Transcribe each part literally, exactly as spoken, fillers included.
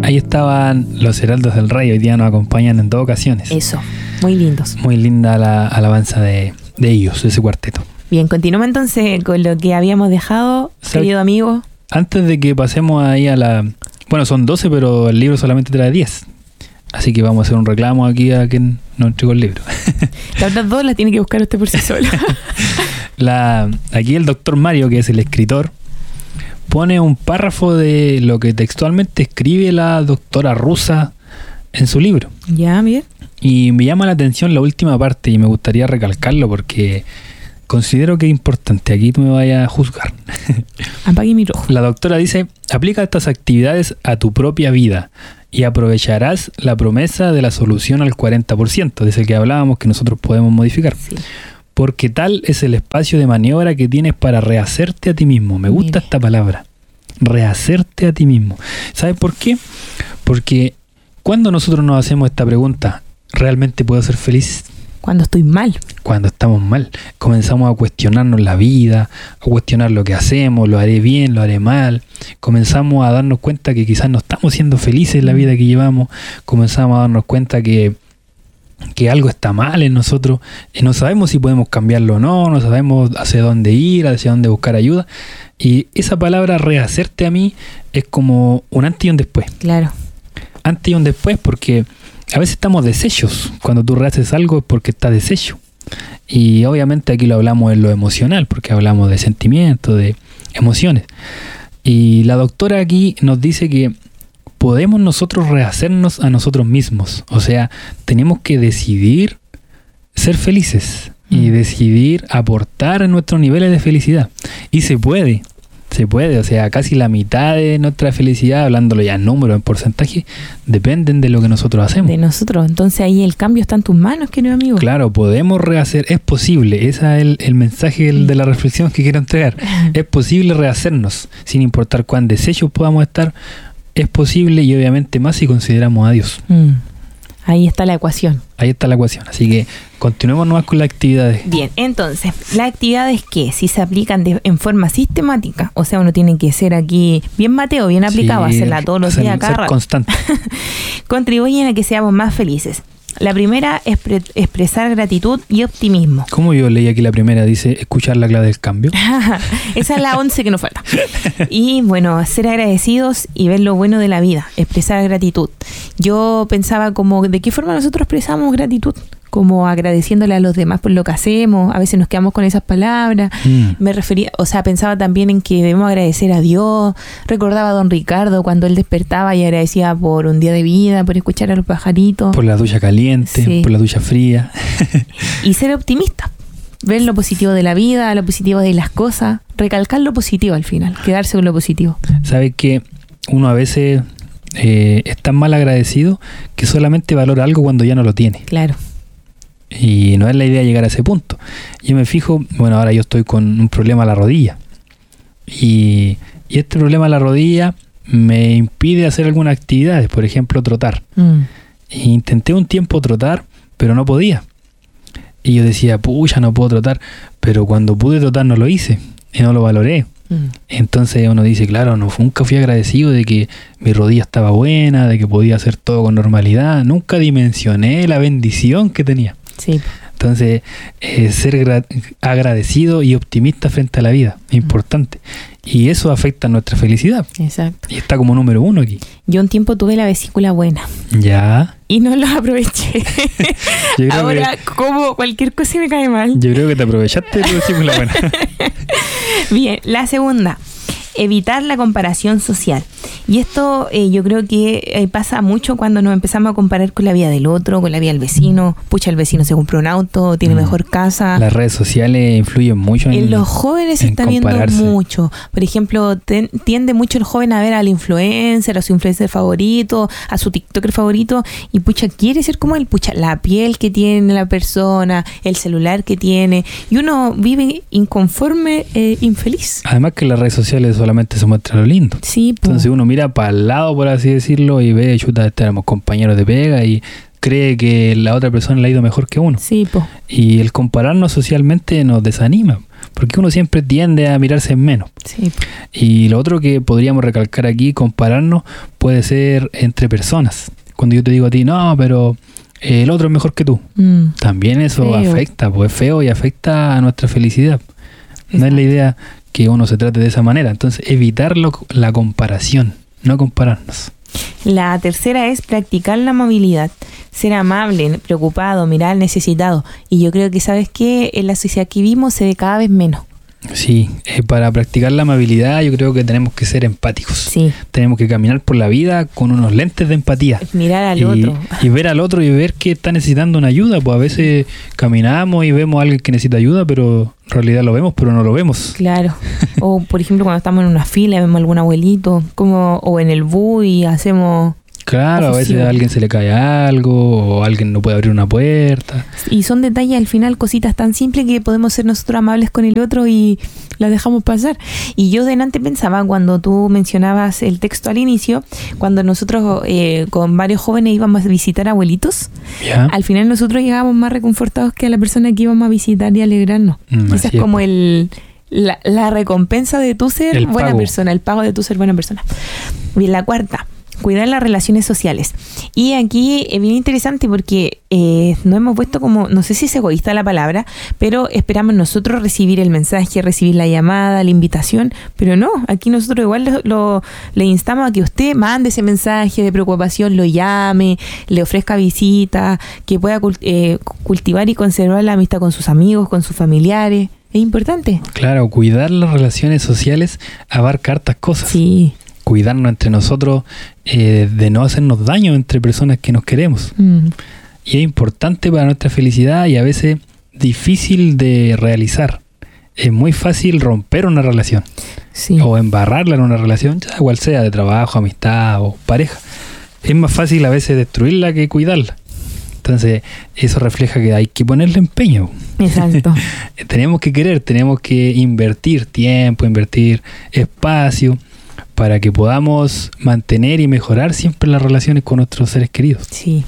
Ahí estaban los heraldos del rey, hoy día nos acompañan en dos ocasiones. Eso, muy lindos. Muy linda la alabanza de, de ellos, de ese cuarteto. Bien, continuamos entonces con lo que habíamos dejado, querido amigo. Antes de que pasemos ahí a la... Bueno, son doce, pero el libro solamente trae diez. Así que vamos a hacer un reclamo aquí a quien nos entregó el libro. Las otras dos las tiene que buscar usted por sí solo. la, aquí el doctor Mario, que es el escritor, pone un párrafo de lo que textualmente escribe la doctora rusa en su libro. Ya, bien. Y me llama la atención la última parte y me gustaría recalcarlo porque considero que es importante. Aquí tú me vayas a juzgar. Apague mi rojo. La doctora dice: aplica estas actividades a tu propia vida y aprovecharás la promesa de la solución al cuarenta por ciento, de ese que hablábamos que nosotros podemos modificar. Sí. Porque tal es el espacio de maniobra que tienes para rehacerte a ti mismo. Me gusta Mire. esta palabra. Rehacerte a ti mismo. ¿Sabes por qué? Porque cuando nosotros nos hacemos esta pregunta, ¿realmente puedo ser feliz? Cuando estoy mal. Cuando estamos mal. Comenzamos a cuestionarnos la vida, a cuestionar lo que hacemos, lo haré bien, lo haré mal. Comenzamos a darnos cuenta que quizás no estamos siendo felices en la vida que llevamos. Comenzamos a darnos cuenta que, que algo está mal en nosotros. Y no sabemos si podemos cambiarlo o no, no sabemos hacia dónde ir, hacia dónde buscar ayuda. Y esa palabra rehacerte a mí es como un antes y un después. Claro. Antes y un después, porque a veces estamos deshechos. Cuando tú rehaces algo es porque está deshecho. Y obviamente aquí lo hablamos en lo emocional, porque hablamos de sentimientos, de emociones. Y la doctora aquí nos dice que podemos nosotros rehacernos a nosotros mismos. O sea, tenemos que decidir ser felices mm. y decidir aportar en nuestros niveles de felicidad. Y se puede. Se puede, o sea, casi la mitad de nuestra felicidad, hablándolo ya en número, en porcentaje, dependen de lo que nosotros hacemos. De nosotros, entonces ahí el cambio está en tus manos, querido amigo. Claro, podemos rehacer, es posible, ese es el, el mensaje el, de la reflexión que quiero entregar. Es posible rehacernos, sin importar cuán deshechos podamos estar, es posible y obviamente más si consideramos a Dios. Mm. Ahí está la ecuación. Ahí está la ecuación. Así que continuemos nomás con las actividades. Bien, entonces, las actividades que si se aplican de, en forma sistemática, o sea, uno tiene que ser aquí bien Mateo, bien aplicado, sí, hacerla todos los hacer, días, cada rato. Constante. Contribuyen a que seamos más felices. La primera es pre- expresar gratitud y optimismo. Como yo leí aquí la primera, dice escuchar la clave del cambio. Esa es la once que nos falta. Y bueno, ser agradecidos y ver lo bueno de la vida, expresar gratitud. Yo pensaba como, ¿de qué forma nosotros expresamos gratitud? Como agradeciéndole a los demás por lo que hacemos. A veces nos quedamos con esas palabras. Mm. Me refería, o sea, pensaba también en que debemos agradecer a Dios. Recordaba a don Ricardo cuando él despertaba y agradecía por un día de vida, por escuchar a los pajaritos. Por la ducha caliente, sí. Por la ducha fría. Y ser optimista. Ver lo positivo de la vida, lo positivo de las cosas. Recalcar lo positivo al final. Quedarse con lo positivo. ¿Sabes que uno a veces eh, es tan mal agradecido que solamente valora algo cuando ya no lo tiene? Claro. Y no es la idea llegar a ese punto. Yo me fijo, bueno, ahora yo estoy con un problema a la rodilla. Y, y este problema a la rodilla me impide hacer algunas actividades, por ejemplo, trotar. Mm. E intenté un tiempo trotar, pero no podía. Y yo decía, pucha, no puedo trotar. Pero cuando pude trotar no lo hice y no lo valoré. Mm. Entonces uno dice, claro, no, nunca fui agradecido de que mi rodilla estaba buena, de que podía hacer todo con normalidad. Nunca dimensioné la bendición que tenía. Sí. Entonces, eh, ser gra- agradecido y optimista frente a la vida, es importante. Y eso afecta nuestra felicidad. Exacto. Y está como número uno aquí. Yo un tiempo tuve la vesícula buena. Ya. Y no lo aproveché. Ahora, que, como cualquier cosa me cae mal. Yo creo que te aprovechaste de tu vesícula buena. Bien, la segunda. Evitar la comparación social. Y esto eh, yo creo que eh, pasa mucho cuando nos empezamos a comparar con la vida del otro, con la vida del vecino. Pucha, el vecino se compró un auto, tiene mm. mejor casa. Las redes sociales influyen mucho en En los jóvenes se está viendo mucho. Por ejemplo, ten, tiende mucho el joven a ver al influencer, a su influencer favorito, a su tiktoker favorito, y pucha, quiere ser como él. Pucha, la piel que tiene la persona, el celular que tiene, y uno vive inconforme, eh, infeliz. Además que las redes sociales solamente se muestra lo lindo. Sí, po. Entonces uno mira para el lado, por así decirlo, y ve, chuta, tenemos compañeros de pega y cree que la otra persona le ha ido mejor que uno. Sí, po. Y el compararnos socialmente nos desanima, porque uno siempre tiende a mirarse en menos. Sí, po. Y lo otro que podríamos recalcar aquí, compararnos, puede ser entre personas. Cuando yo te digo a ti, no, pero el otro es mejor que tú. Mm. También eso Feo. afecta, pues es feo y afecta a nuestra felicidad. No es Exacto. la idea que uno se trate de esa manera. Entonces, evitar lo- la comparación, no compararnos. La tercera es practicar la amabilidad. Ser amable, preocupado, mirar al necesitado. Y yo creo que, ¿sabes qué? En la sociedad que vivimos se ve cada vez menos. Sí, eh, para practicar la amabilidad yo creo que tenemos que ser empáticos. Sí. Tenemos que caminar por la vida con unos lentes de empatía. Mirar al y, otro. y ver al otro y ver que está necesitando una ayuda. Pues a veces caminamos y vemos a alguien que necesita ayuda, pero en realidad lo vemos, pero no lo vemos. Claro. O, por ejemplo, cuando estamos en una fila, vemos a algún abuelito, como, o en el bus y hacemos... Claro, a veces Oficio. a alguien se le cae algo o alguien no puede abrir una puerta. Y son detalles al final, cositas tan simples que podemos ser nosotros amables con el otro y las dejamos pasar. Y yo delante pensaba, cuando tú mencionabas el texto al inicio, cuando nosotros eh, con varios jóvenes íbamos a visitar abuelitos, ¿Ya? al final nosotros llegábamos más reconfortados que a la persona que íbamos a visitar y alegrarnos. Mm, Esa así es es, como po. el la, la recompensa de tu ser El buena pago. persona, el pago de tu ser buena persona. Bien, la cuarta, cuidar las relaciones sociales. Y aquí es bien interesante porque eh, nos hemos puesto como, no sé si es egoísta la palabra, pero esperamos nosotros recibir el mensaje, recibir la llamada, la invitación, pero no, aquí nosotros igual lo, lo- le instamos a que usted mande ese mensaje de preocupación, lo llame, le ofrezca visita, que pueda cul- eh, cultivar y conservar la amistad con sus amigos, con sus familiares. Es importante. Claro, cuidar las relaciones sociales abarca hartas cosas. Sí. Cuidarnos entre nosotros, eh, de no hacernos daño entre personas que nos queremos. Mm. Y es importante para nuestra felicidad y a veces difícil de realizar. Es muy fácil romper una relación Sí. o embarrarla en una relación, ya cual sea, de trabajo, amistad o pareja. Es más fácil a veces destruirla que cuidarla. Entonces, eso refleja que hay que ponerle empeño. Exacto. Tenemos que querer, tenemos que invertir tiempo, invertir espacio para que podamos mantener y mejorar siempre las relaciones con nuestros seres queridos. Sí.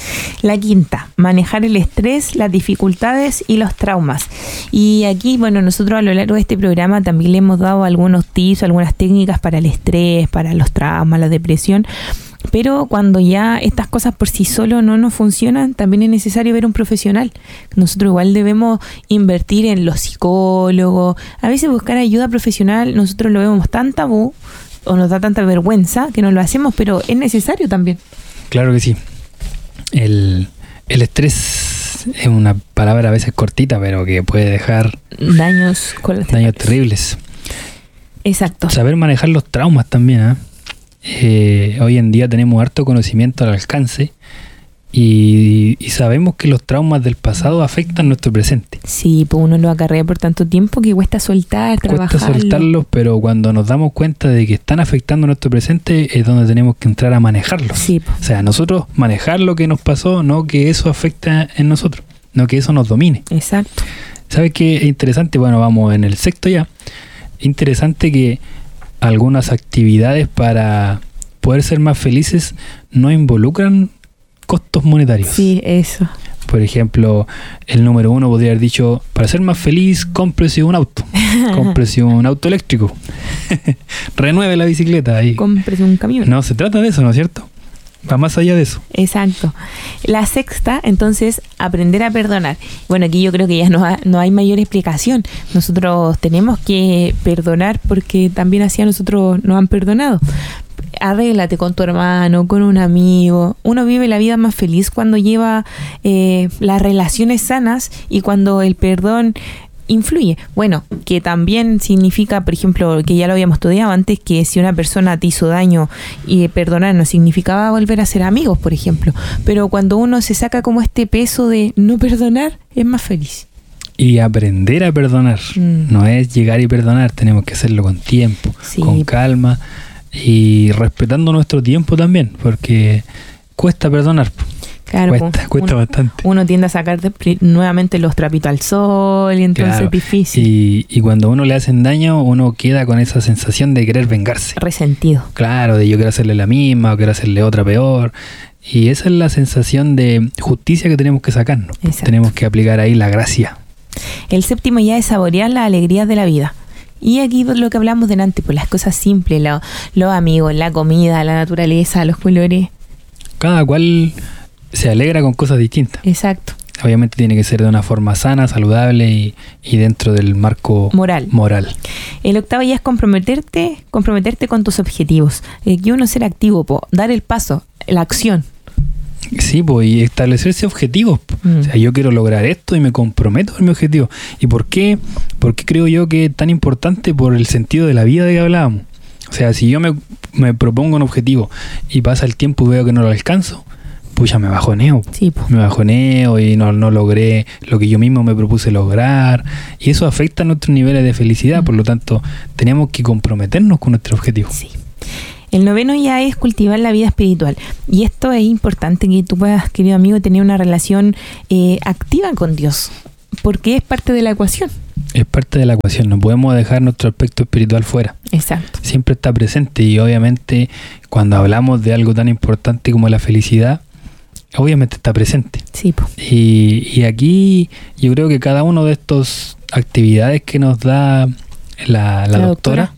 La quinta, manejar el estrés, las dificultades y los traumas. Y aquí, bueno, nosotros a lo largo de este programa también le hemos dado algunos tips, algunas técnicas para el estrés, para los traumas, la depresión. Pero cuando ya estas cosas por sí solo no nos funcionan, también es necesario ver un profesional. Nosotros igual debemos invertir en los psicólogos. A veces buscar ayuda profesional, nosotros lo vemos tan tabú o nos da tanta vergüenza que no lo hacemos, pero es necesario también. Claro que sí. El, el estrés es una palabra a veces cortita, pero que puede dejar Daños colaterales. daños terribles. Exacto. Saber manejar los traumas también, ¿eh? Eh, hoy en día tenemos harto conocimiento al alcance y, y sabemos que los traumas del pasado afectan nuestro presente. Sí, pues uno lo acarrea por tanto tiempo que cuesta soltar, Cuesta trabajarlo. soltarlos, pero cuando nos damos cuenta de que están afectando nuestro presente es donde tenemos que entrar a manejarlos. Sí, po. O sea, nosotros manejar lo que nos pasó, no que eso afecta en nosotros, no que eso nos domine. Exacto. ¿Sabes qué es interesante? Bueno, vamos en el sexto ya. Interesante que algunas actividades para poder ser más felices no involucran costos monetarios. Sí, eso. Por ejemplo, el número uno podría haber dicho, para ser más feliz, cómprese un auto. Cómprese un auto eléctrico. Renueve la bicicleta. Ahí. Cómprese un camión. No se trata de eso, ¿no es cierto? Va más allá de eso. Exacto. La sexta, entonces, aprender a perdonar. Bueno, aquí yo creo que ya no, ha- no hay mayor explicación. Nosotros tenemos que perdonar porque también así a nosotros nos han perdonado. Arréglate con tu hermano, con un amigo. Uno vive la vida más feliz cuando lleva eh, las relaciones sanas y cuando el perdón influye. Bueno, que también significa, por ejemplo, que ya lo habíamos estudiado antes, que si una persona te hizo daño y perdonar no significaba volver a ser amigos, por ejemplo. Pero cuando uno se saca como este peso de no perdonar, es más feliz. Y aprender a perdonar. Mm. No es llegar y perdonar, tenemos que hacerlo con tiempo, Sí. con calma y respetando nuestro tiempo también, porque cuesta perdonar. Claro, cuesta, pues, cuesta uno, bastante. uno tiende a sacar de pri- nuevamente los trapitos al sol y entonces Claro. es difícil. Y, y cuando a uno le hacen daño, uno queda con esa sensación de querer vengarse. Resentido. Claro, de yo quiero hacerle la misma o quiero hacerle otra peor. Y esa es la sensación de justicia que tenemos que sacarnos. Exacto. Tenemos que aplicar ahí la gracia. El séptimo ya es saborear las alegrías de la vida. Y aquí lo que hablamos delante, pues las cosas simples, lo- los amigos, la comida, la naturaleza, los colores. Cada cual se alegra con cosas distintas. Exacto. Obviamente tiene que ser de una forma sana, saludable y, y dentro del marco Moral. moral. El octavo ya es comprometerte, comprometerte con tus objetivos. Aquí uno ser activo, po, dar el paso, la acción. Sí, pues, y establecerse objetivos. po. Mm. O sea, yo quiero lograr esto y me comprometo con mi objetivo. ¿Y por qué? Porque creo yo que es tan importante por el sentido de la vida de que hablábamos. O sea, si yo me, me propongo un objetivo y pasa el tiempo y veo que no lo alcanzo, pucha, me bajoneo. po. Sí, po. Me bajoneo y no, no logré lo que yo mismo me propuse lograr. Y eso afecta nuestros niveles de felicidad. Por lo tanto, tenemos que comprometernos con nuestro objetivo. Sí. El noveno ya es cultivar la vida espiritual. Y esto es importante que tú puedas, querido amigo, tener una relación eh, activa con Dios. Porque es parte de la ecuación. Es parte de la ecuación. No podemos dejar nuestro aspecto espiritual fuera. Exacto. Siempre está presente y obviamente cuando hablamos de algo tan importante como la felicidad, obviamente está presente. Sí, po. Y, y aquí yo creo que cada una de estas actividades que nos da la, la, La doctora, doctora.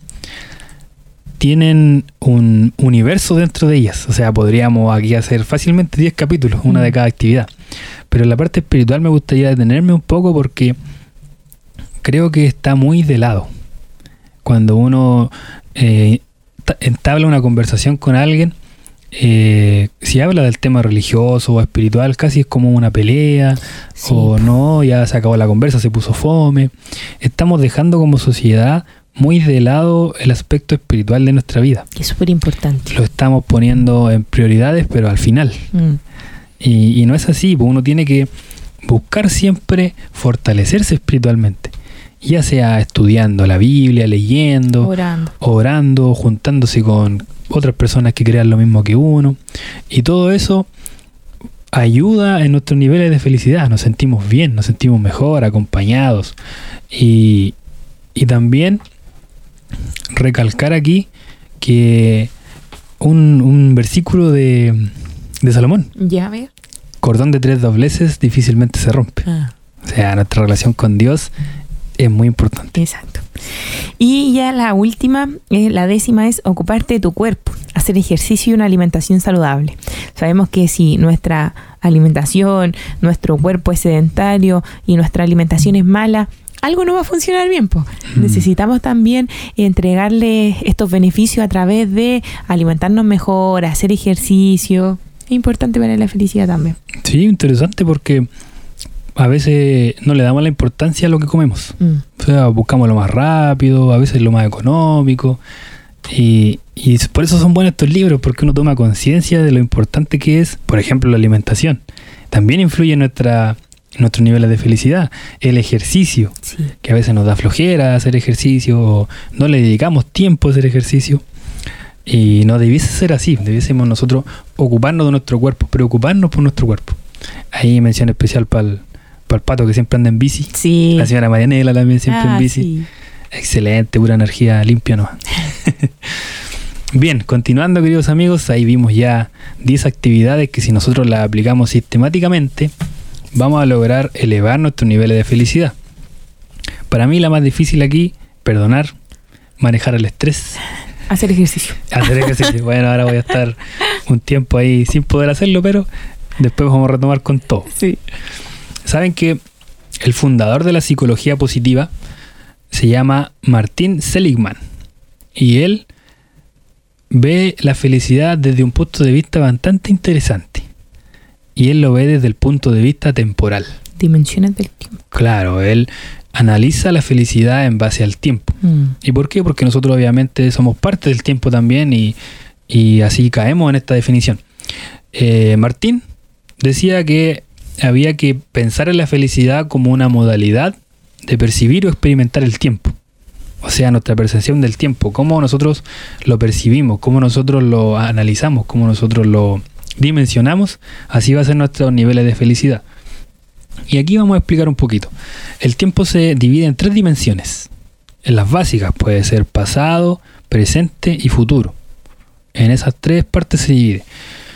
tienen un universo dentro de ellas. O sea, podríamos aquí hacer fácilmente diez capítulos, una Mm. de cada actividad. Pero en la parte espiritual me gustaría detenerme un poco porque creo que está muy de lado. Cuando uno eh, ta- entabla una conversación con alguien, eh, si habla del tema religioso o espiritual, casi es como una pelea, Sí, o po. no, ya se acabó la conversa, se puso fome. Estamos dejando como sociedad muy de lado el aspecto espiritual de nuestra vida. Que es súper importante. Lo estamos poniendo en prioridades, pero al final. Mm. Y, y no es así, pues uno tiene que buscar siempre fortalecerse espiritualmente. Ya sea estudiando la Biblia, leyendo, Orando. orando, juntándose con otras personas que crean lo mismo que uno. Y todo eso ayuda en nuestros niveles de felicidad. Nos sentimos bien, nos sentimos mejor, acompañados. Y, y también recalcar aquí que un, un versículo de, de Salomón: Ya, a ver. cordón de tres dobleces difícilmente se rompe. Ah. O sea, nuestra relación con Dios es muy importante. Exacto. Y ya la última, eh, la décima, es ocuparte de tu cuerpo, hacer ejercicio y una alimentación saludable. Sabemos que si nuestra alimentación, nuestro cuerpo es sedentario y nuestra alimentación es mala, algo no va a funcionar bien, po. Mm. Necesitamos también entregarle estos beneficios a través de alimentarnos mejor, hacer ejercicio. Es importante para la felicidad también. Sí, interesante porque a veces no le damos la importancia a lo que comemos. Mm. O sea, buscamos lo más rápido, a veces lo más económico. Y, y por eso son buenos estos libros, porque uno toma conciencia de lo importante que es, por ejemplo, la alimentación. También influye en, nuestra, en nuestros niveles de felicidad. El ejercicio, Sí. que a veces nos da flojera hacer ejercicio, o no le dedicamos tiempo a hacer ejercicio. Y no debiese ser así, debiésemos nosotros ocuparnos de nuestro cuerpo, preocuparnos por nuestro cuerpo. Ahí mención especial para el, para el pato que siempre anda en bici. Sí. La señora Marianela también siempre Ah, en bici. sí. Excelente, pura energía limpia, ¿no? Bien, continuando, queridos amigos, ahí vimos ya diez actividades que si nosotros las aplicamos sistemáticamente, vamos a lograr elevar nuestros niveles de felicidad. Para mí la más difícil aquí, perdonar, manejar el estrés, Hacer ejercicio. hacer ejercicio. Bueno, ahora voy a estar un tiempo ahí sin poder hacerlo, pero después vamos a retomar con todo. Sí. Saben que el fundador de la psicología positiva se llama Martin Seligman y él ve la felicidad desde un punto de vista bastante interesante y él lo ve desde el punto de vista temporal. Dimensiones del tiempo. Claro, él analiza la felicidad en base al tiempo. Mm. ¿Y por qué? Porque nosotros obviamente somos parte del tiempo también y, y así caemos en esta definición. Eh, Martín decía que había que pensar en la felicidad como una modalidad de percibir o experimentar el tiempo. O sea, nuestra percepción del tiempo, cómo nosotros lo percibimos, cómo nosotros lo analizamos, cómo nosotros lo dimensionamos, así va a ser nuestros niveles de felicidad. Y aquí vamos a explicar un poquito. El tiempo se divide en tres dimensiones. En las básicas puede ser pasado, presente y futuro. En esas tres partes se divide.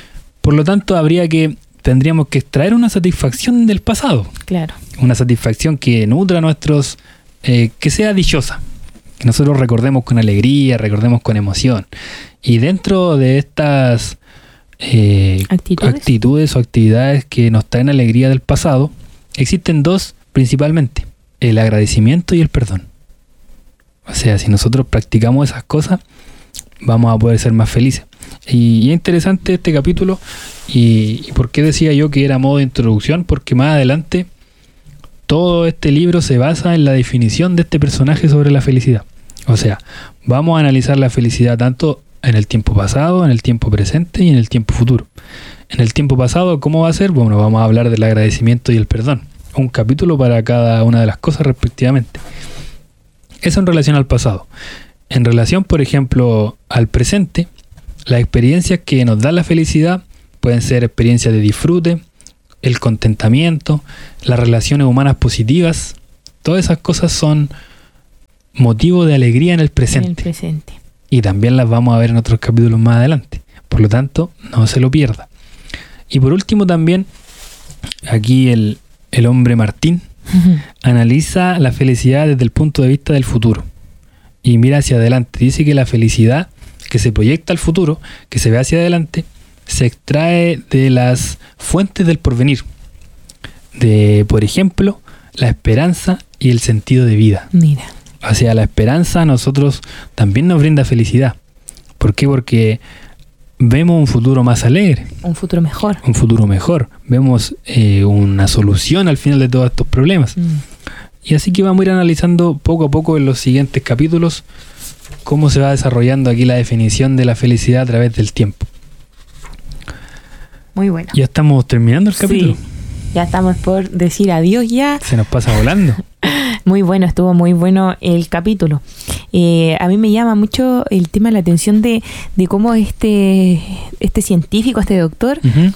Por lo tanto, habría que, tendríamos que extraer una satisfacción del pasado. Claro. Una satisfacción que nutra nuestros, eh, que sea dichosa. Que nosotros recordemos con alegría, recordemos con emoción. Y dentro de estas eh, ¿Actitudes? actitudes o actividades que nos traen alegría del pasado, existen dos principalmente: el agradecimiento y el perdón. O sea, si nosotros practicamos esas cosas, vamos a poder ser más felices. Y, y es interesante este capítulo. Y, y ¿por qué decía yo que era modo de introducción? Porque más adelante todo este libro se basa en la definición de este personaje sobre la felicidad. O sea, vamos a analizar la felicidad tanto en el tiempo pasado, en el tiempo presente y en el tiempo futuro. En el tiempo pasado, ¿cómo va a ser? Bueno, vamos a hablar del agradecimiento y el perdón. Un capítulo para cada una de las cosas respectivamente. Eso en relación al pasado. En relación, por ejemplo, al presente, las experiencias que nos da la felicidad pueden ser experiencias de disfrute, el contentamiento, las relaciones humanas positivas. Todas esas cosas son motivo de alegría en el presente. En el presente. Y también las vamos a ver en otros capítulos más adelante. Por lo tanto, no se lo pierda. Y por último también, aquí el, el hombre Martín uh-huh. analiza la felicidad desde el punto de vista del futuro. Y mira hacia adelante. Dice que la felicidad que se proyecta al futuro, que se ve hacia adelante, se extrae de las fuentes del porvenir. De, por ejemplo, la esperanza y el sentido de vida. Mira. O sea, la esperanza a nosotros también nos brinda felicidad. ¿Por qué? Porque vemos un futuro más alegre. Un futuro mejor. Un futuro mejor. Vemos eh, una solución al final de todos estos problemas. Mm. Y así que vamos a ir analizando poco a poco en los siguientes capítulos cómo se va desarrollando aquí la definición de la felicidad a través del tiempo. Muy bueno. Ya estamos terminando el capítulo. Sí, ya estamos por decir adiós ya. Se nos pasa volando. Muy bueno, estuvo muy bueno el capítulo. Eh, a mí me llama mucho el tema de la atención de, de cómo este, este científico, este doctor, uh-huh.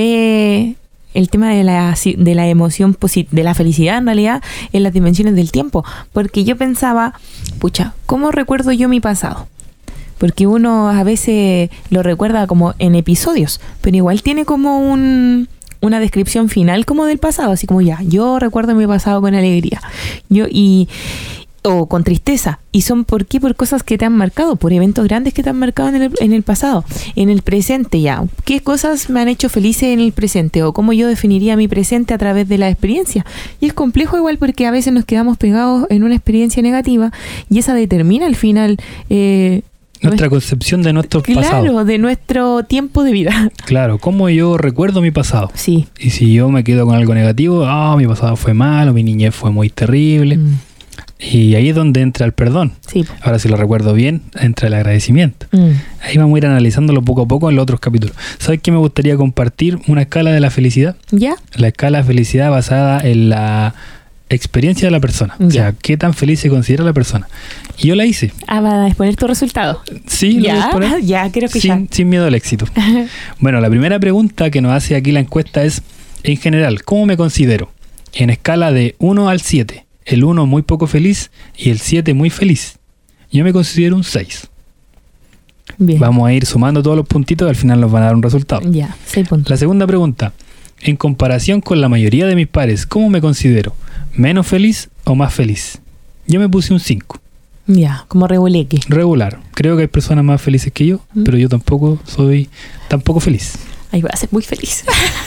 ve el tema de la, de la emoción, posit- de la felicidad en realidad, en las dimensiones del tiempo. Porque yo pensaba, pucha, ¿cómo recuerdo yo mi pasado? Porque uno a veces lo recuerda como en episodios, pero igual tiene como un... una descripción final como del pasado, así como ya, yo recuerdo mi pasado con alegría, yo y o con tristeza, y son por qué, por cosas que te han marcado, por eventos grandes que te han marcado en el, en el pasado, en el presente ya, qué cosas me han hecho felices en el presente, o cómo yo definiría mi presente a través de la experiencia. Y es complejo igual porque a veces nos quedamos pegados en una experiencia negativa y esa determina al final eh, nuestra concepción de nuestro claro, pasado. Claro, de nuestro tiempo de vida. Claro, cómo yo recuerdo mi pasado. Sí. Y si yo me quedo con algo negativo, ah, oh, mi pasado fue malo, mi niñez fue muy terrible. Mm. Y ahí es donde entra el perdón. Sí. Ahora, si lo recuerdo bien, entra el agradecimiento. Mm. Ahí vamos a ir analizándolo poco a poco en los otros capítulos. ¿Sabes qué me gustaría compartir? Una escala de la felicidad. ¿Ya? La escala de felicidad basada en la experiencia de la persona. Ya. O sea, qué tan feliz se considera la persona. Y yo la hice. Ah, ¿vas a exponer tu resultado? Sí, ¿Ya? lo voy a exponer. Ya, creo que sin, ya. Sin miedo al éxito. Bueno, la primera pregunta que nos hace aquí la encuesta es, en general, ¿cómo me considero? En escala de uno al siete. El uno muy poco feliz y el siete muy feliz. Yo me considero un seis. Bien. Vamos a ir sumando todos los puntitos y al final nos van a dar un resultado. Ya, seis puntos. La segunda pregunta. En comparación con la mayoría de mis pares, ¿cómo me considero? ¿Menos feliz o más feliz? Yo me puse un cinco. Ya, como reguleque. Regular. Creo que hay personas más felices que yo, ¿Mm? pero yo tampoco soy tampoco feliz. Ahí voy a ser muy feliz.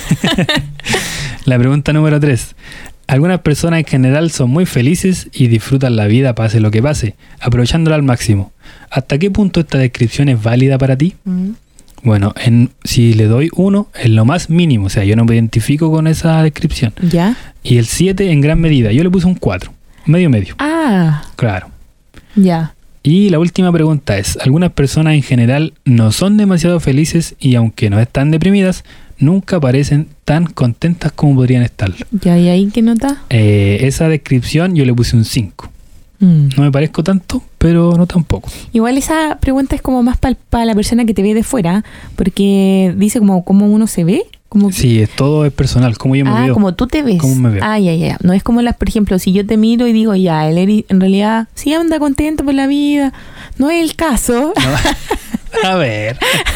La pregunta número tres. Algunas personas en general son muy felices y disfrutan la vida pase lo que pase, aprovechándola al máximo. ¿Hasta qué punto esta descripción es válida para ti? ¿Mm? Bueno, en, si le doy uno, es lo más mínimo. O sea, yo no me identifico con esa descripción. ¿Ya? Y el siete en gran medida. Yo le puse un cuatro. Medio medio. Ah. Claro. Ya. Y la última pregunta es, algunas personas en general no son demasiado felices y aunque no están deprimidas, nunca parecen tan contentas como podrían estar. ¿Ya? ¿Y ahí qué nota? Eh, esa descripción yo le puse un cinco. Mm. No me parezco tanto, pero no tampoco. Igual esa pregunta es como más para pa la persona que te ve de fuera, porque dice como cómo uno se ve. Como sí, es, todo es personal, cómo yo me ah, veo. Ah, como tú te ves. Cómo me veo. Ah, ya, ya. No es como las, por ejemplo, si yo te miro y digo, ya, el Eri en realidad sí anda contento por la vida. No es el caso. No, A ver.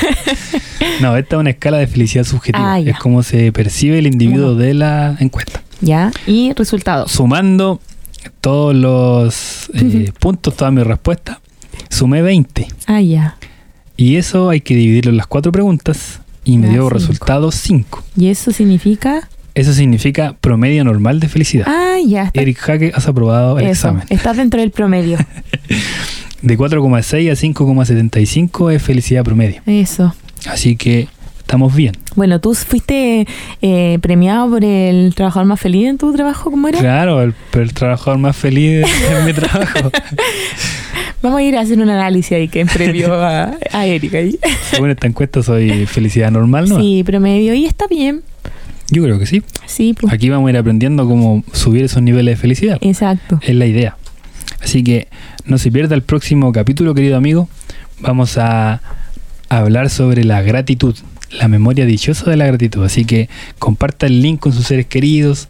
No, esta es una escala de felicidad subjetiva. Ah, ya. Es como se percibe el individuo Uno. de la encuesta. Ya, y resultados. Sumando todos los eh, puntos, todas mis respuestas, sumé veinte. Ah, ya. Y eso hay que dividirlo en las cuatro preguntas y me Ah, dio cinco. resultado cinco. ¿Y eso significa? Eso significa promedio normal de felicidad. Ah, ya. Está. Eric Jaque, has aprobado el Eso, examen. estás dentro del promedio. De cuatro coma seis a cinco coma setenta y cinco es felicidad promedio. Eso. Así que estamos bien. Bueno, tú fuiste eh, premiado por el trabajador más feliz en tu trabajo, ¿cómo era? Claro, el, el trabajador más feliz en mi trabajo. Vamos a ir a hacer un análisis ahí que en premio a, a Erika ahí. Según esta encuesta soy felicidad normal, ¿no? Sí, promedio. Y está bien. Yo creo que sí. Sí, pues. Aquí vamos a ir aprendiendo cómo subir esos niveles de felicidad. Exacto. Es la idea. Así que no se pierda el próximo capítulo, querido amigo. Vamos a hablar sobre la gratitud, la memoria dichosa de la gratitud. Así que comparta el link con sus seres queridos.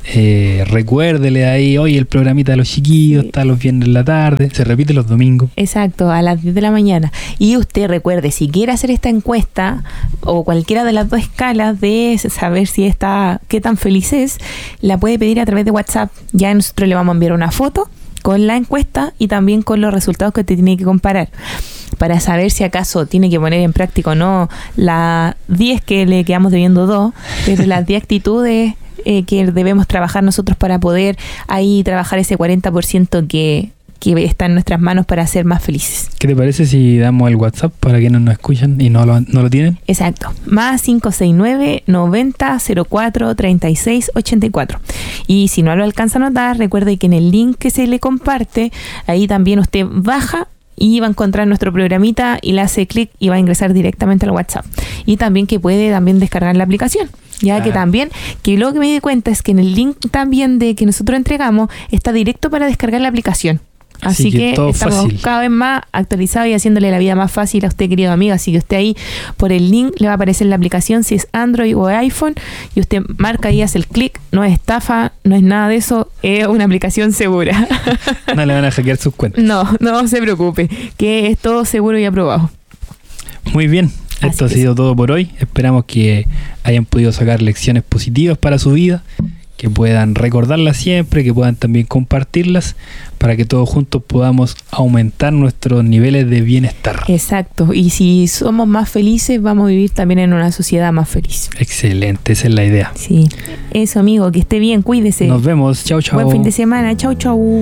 Eh, recuérdele ahí, hoy el programita de los chiquillos, Sí. está los viernes en la tarde, se repite los domingos. Exacto, a las diez de la mañana. Y usted recuerde, si quiere hacer esta encuesta o cualquiera de las dos escalas de saber si está, qué tan feliz es, la puede pedir a través de WhatsApp. Ya nosotros le vamos a enviar una foto con la encuesta y también con los resultados que te tiene que comparar, para saber si acaso tiene que poner en práctica o no las diez que le quedamos debiendo dos, pero las diez actitudes eh, que debemos trabajar nosotros para poder ahí trabajar ese cuarenta por ciento que, que está en nuestras manos para ser más felices. ¿Qué te parece si damos el WhatsApp para quienes nos escuchan y no lo, no lo tienen? Exacto, más cinco seis nueve, noventa, cero cuatro, treinta y seis, ochenta y cuatro. Y si no lo alcanza a notar, recuerde que en el link que se le comparte, ahí también usted baja y va a encontrar nuestro programita y le hace clic y va a ingresar directamente al WhatsApp. Y también que puede también descargar la aplicación. Ya Ah. que también, que lo que me di cuenta es que en el link también de que nosotros entregamos está directo para descargar la aplicación. Así, Así que que, todo estamos fácil. cada vez más actualizados y haciéndole la vida más fácil a usted, querido amigo. Así que usted ahí por el link le va a aparecer la aplicación si es Android o iPhone y usted marca y hace el clic. No es estafa, no es nada de eso, es una aplicación segura. No le van a hackear sus cuentas. No, no se preocupe, que es todo seguro y aprobado. Muy bien, esto ha Así sido todo por hoy. Esperamos que hayan podido sacar lecciones positivas para su vida, que puedan recordarlas siempre, que puedan también compartirlas para que todos juntos podamos aumentar nuestros niveles de bienestar. Exacto, y si somos más felices vamos a vivir también en una sociedad más feliz. Excelente, esa es la idea. Sí, eso amigo, que esté bien, cuídese. Nos vemos, chao chao. Buen fin de semana, chau chau.